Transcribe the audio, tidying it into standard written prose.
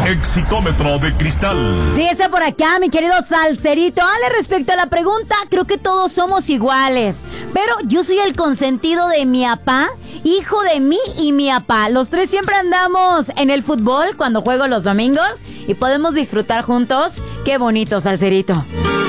Exitómetro de cristal. Dice por acá, mi querido Salserito, Ale, respecto a la pregunta, creo que todos somos iguales. Pero yo soy el consentido de mi papá, hijo de mí y mi papá. Los tres siempre andamos en el fútbol cuando juego los domingos y podemos disfrutar juntos. Qué bonito, Salserito.